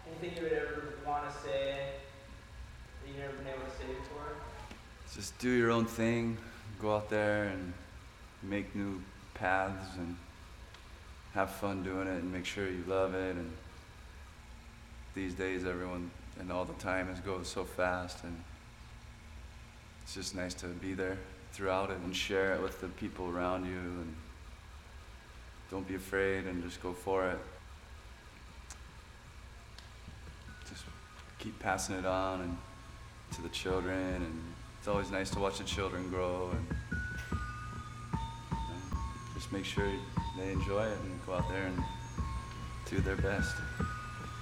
Anything you would ever want to say that you've never been able to say before? Just do your own thing, go out there and make new paths and have fun doing it and make sure you love it. And these days everyone and all the time is goes so fast, and it's just nice to be there throughout it and share it with the people around you, and don't be afraid and just go for it. Just keep passing it on and to the children, and it's always nice to watch the children grow, and just make sure they enjoy it and go out there and do their best.